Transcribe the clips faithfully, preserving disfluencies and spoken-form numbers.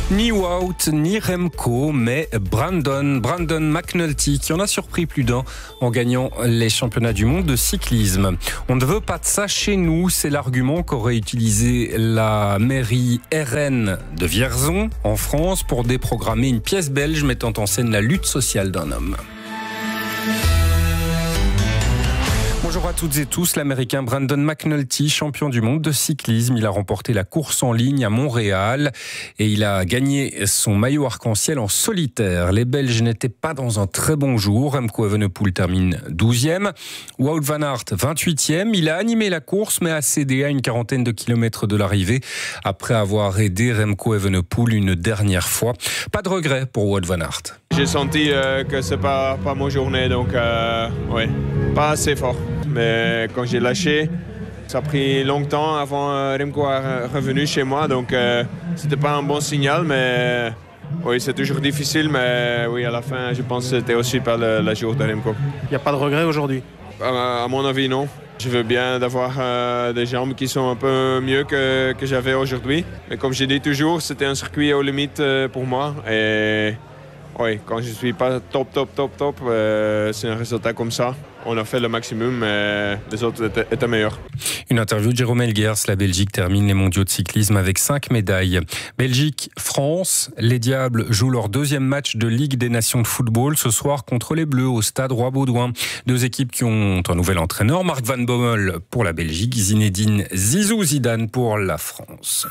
Ni Wout, ni Remco, mais Brandon, Brandon McNulty, qui en a surpris plus d'un en gagnant les championnats du monde de cyclisme. On ne veut pas de ça chez nous, c'est l'argument qu'aurait utilisé la mairie R N de Vierzon, en France, pour déprogrammer une pièce belge mettant en scène la lutte sociale d'un homme. Bonjour à toutes et tous, l'Américain Brandon McNulty, champion du monde de cyclisme. Il a remporté la course en ligne à Montréal et il a gagné son maillot arc-en-ciel en solitaire. Les Belges n'étaient pas dans un très bon jour. Remco Evenepoel termine douzième. Wout van Aert, vingt-huitième. Il a animé la course mais a cédé à une quarantaine de kilomètres de l'arrivée après avoir aidé Remco Evenepoel une dernière fois. Pas de regret pour Wout van Aert. J'ai senti euh, que c'est pas, pas ma journée, donc euh, ouais, pas assez fort. Mais quand j'ai lâché, ça a pris longtemps avant euh, Remco est revenu chez moi, donc euh, c'était pas un bon signal, mais oui, c'est toujours difficile, mais oui, à la fin, je pense que c'était aussi pas le, le jour de Remco. Il n'y a pas de regret aujourd'hui? À, à mon avis, non. Je veux bien d'avoir euh, des jambes qui sont un peu mieux que, que j'avais aujourd'hui. Mais comme je dis toujours, c'était un circuit aux limites euh, pour moi. Et oui, quand je ne suis pas top, top, top, top, euh, c'est un résultat comme ça. On a fait le maximum, mais les autres étaient, étaient meilleurs. Une interview de Jérôme Elguers. La Belgique termine les mondiaux de cyclisme avec cinq médailles. Belgique-France, les Diables jouent leur deuxième match de Ligue des Nations de football ce soir contre les Bleus au stade Roi-Baudouin. Deux équipes qui ont un nouvel entraîneur, Mark Van Bommel pour la Belgique, Zinedine Zizou Zidane pour la France.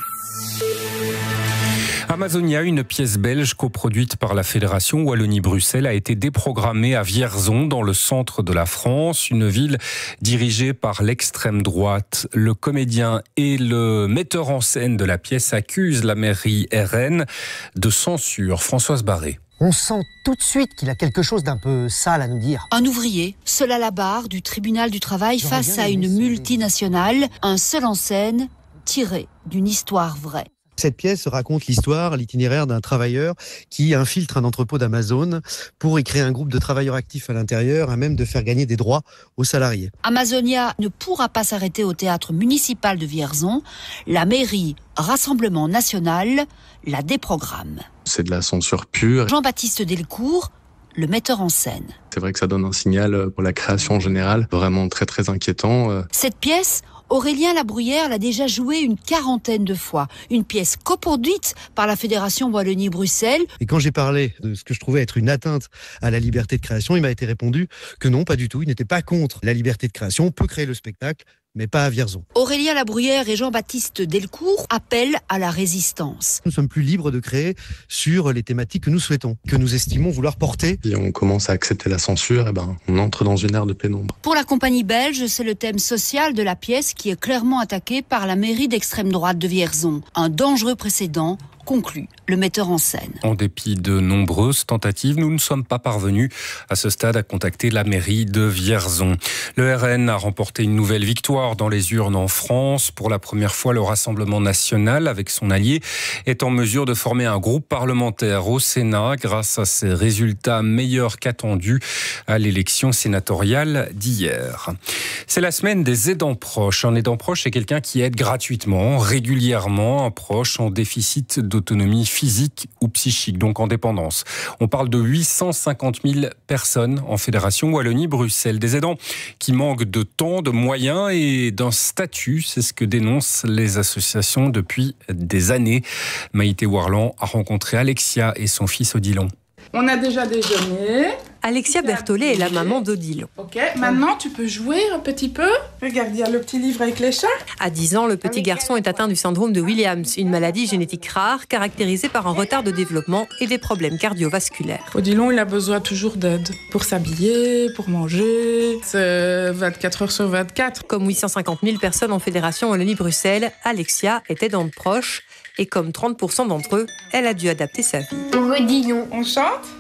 Amazonia, une pièce belge coproduite par la Fédération Wallonie-Bruxelles, a été déprogrammée à Vierzon, dans le centre de la France, une ville dirigée par l'extrême droite. Le comédien et le metteur en scène de la pièce accusent la mairie R N de censure. Françoise Barré. On sent tout de suite qu'il a quelque chose d'un peu sale à nous dire. Un ouvrier, seul à la barre du tribunal du travail face à une multinationale, un seul en scène, tiré d'une histoire vraie. Cette pièce raconte l'histoire, l'itinéraire d'un travailleur qui infiltre un entrepôt d'Amazon pour y créer un groupe de travailleurs actifs à l'intérieur, à même de faire gagner des droits aux salariés. Amazonia ne pourra pas s'arrêter au théâtre municipal de Vierzon. La mairie Rassemblement National la déprogramme. C'est de la censure pure. Jean-Baptiste Delcourt, le metteur en scène. C'est vrai que ça donne un signal pour la création en général, vraiment très très inquiétant. Cette pièce, Aurélien Labruyère l'a déjà jouée une quarantaine de fois. Une pièce coproduite par la Fédération Wallonie-Bruxelles. Et quand j'ai parlé de ce que je trouvais être une atteinte à la liberté de création, il m'a été répondu que non, pas du tout. Il n'était pas contre la liberté de création. On peut créer le spectacle, mais pas à Vierzon. Aurélien Labruyère et Jean-Baptiste Delcourt appellent à la résistance. Nous sommes plus libres de créer sur les thématiques que nous souhaitons, que nous estimons vouloir porter. Si on commence à accepter la censure, eh ben, on entre dans une ère de pénombre. Pour la compagnie belge, c'est le thème social de la pièce qui est clairement attaqué par la mairie d'extrême droite de Vierzon. Un dangereux précédent, conclut le metteur en scène. En dépit de nombreuses tentatives, nous ne sommes pas parvenus à ce stade à contacter la mairie de Vierzon. Le R N a remporté une nouvelle victoire dans les urnes en France. Pour la première fois, le Rassemblement national, avec son allié, est en mesure de former un groupe parlementaire au Sénat grâce à ses résultats meilleurs qu'attendus à l'élection sénatoriale d'hier. C'est la semaine des aidants proches. Un aidant proche, c'est quelqu'un qui aide gratuitement, régulièrement, un proche en déficit d'autonomie physique ou psychique, donc en dépendance. On parle de huit cent cinquante mille personnes en Fédération Wallonie-Bruxelles. Des aidants qui manquent de temps, de moyens et d'un statut. C'est ce que dénoncent les associations depuis des années. Maïté Warland a rencontré Alexia et son fils Odilon. On a déjà déjeuné. Alexia Berthollet est la maman d'Odilon. Ok, maintenant tu peux jouer un petit peu. Regarde, il y a le petit livre avec les chats. À dix ans, le petit garçon est atteint du syndrome de Williams, une maladie génétique rare caractérisée par un retard de développement et des problèmes cardiovasculaires. Odilon, il a besoin toujours d'aide pour s'habiller, pour manger. C'est vingt-quatre heures sur vingt-quatre. Comme huit cent cinquante mille personnes en Fédération Wallonie-Bruxelles, Alexia est aidante proche. Et comme trente pour cent d'entre eux, elle a dû adapter sa vie. Odilon, on chante ?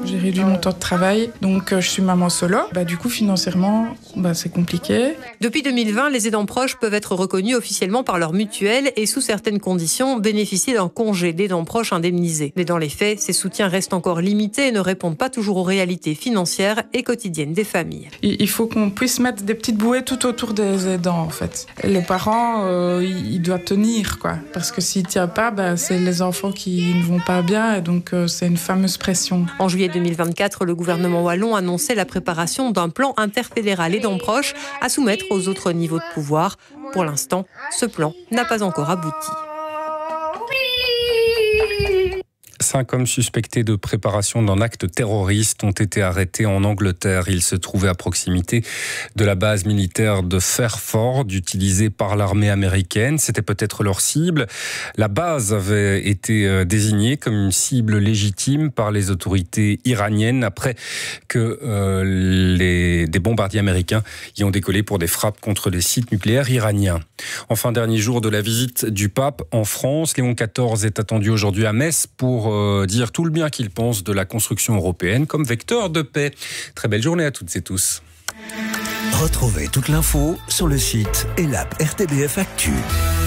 J'ai réduit mon temps de travail, donc euh, je suis maman solo. Bah, du coup, financièrement, bah, c'est compliqué. Depuis deux mille vingt, les aidants proches peuvent être reconnus officiellement par leur mutuelle et sous certaines conditions bénéficier d'un congé d'aidant proche indemnisé. Mais dans les faits, ces soutiens restent encore limités et ne répondent pas toujours aux réalités financières et quotidiennes des familles. Il faut qu'on puisse mettre des petites bouées tout autour des aidants, en fait. Les parents, euh, ils doivent tenir, quoi. Parce que s'ils ne tiennent pas, bah, c'est les enfants qui ne vont pas bien et donc euh, c'est une fameuse pression. En juillet deux mille vingt-quatre, le gouvernement wallon annonçait la préparation d'un plan interfédéral aidant proche à soumettre aux autres niveaux de pouvoir. Pour l'instant, ce plan n'a pas encore abouti. Cinq hommes suspectés de préparation d'un acte terroriste ont été arrêtés en Angleterre. Ils se trouvaient à proximité de la base militaire de Fairford, utilisée par l'armée américaine. C'était peut-être leur cible. La base avait été désignée comme une cible légitime par les autorités iraniennes après que euh, les, des bombardiers américains y ont décollé pour des frappes contre les sites nucléaires iraniens. Enfin, dernier jour de la visite du pape en France. Léon quatorze est attendu aujourd'hui à Metz pour euh, dire tout le bien qu'il pense de la construction européenne comme vecteur de paix. Très belle journée à toutes et tous. Retrouvez toute l'info sur le site et l'app R T B F Actu.